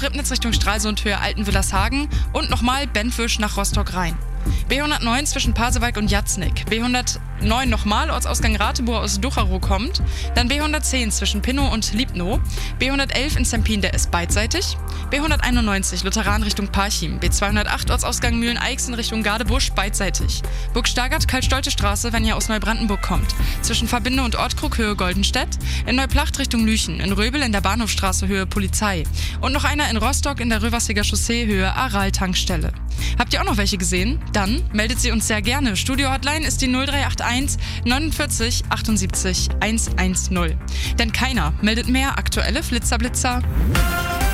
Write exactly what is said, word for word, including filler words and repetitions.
Ribnitz Richtung Stralsund Höhe Altenwillershagen und nochmal Bentwisch nach Rostock-Rhein. B hundertneun zwischen Pasewalk und Jatznick. B hundertneun nochmal, Ortsausgang Ratibor aus Ducherow kommt. Dann B hundertzehn zwischen Pinnow und Liebnow. B hundertelf in Zempin, der ist beidseitig. B hunderteinundneunzig Lutheran Richtung Parchim. B zweihundertacht Ortsausgang Mühlen-Eichsen Richtung Gadebusch beidseitig. Burg-Stargard, Karl-Stolte Straße, wenn ihr aus Neubrandenburg kommt. Zwischen Verbinde und Ortkrug Höhe Goldenstedt. In Neuplacht Richtung Lüchen. In Röbel in der Bahnhofstraße Höhe Polizei. Und noch einer in Rostock in der Röversiger Chaussee Höhe Aral-Tankstelle. Habt ihr auch noch welche gesehen? Dann meldet sie uns sehr gerne. Studio-Hotline ist die null drei acht eins neunundvierzig achtundsiebzig hundertzehn. Denn keiner meldet mehr aktuelle Flitzerblitzer.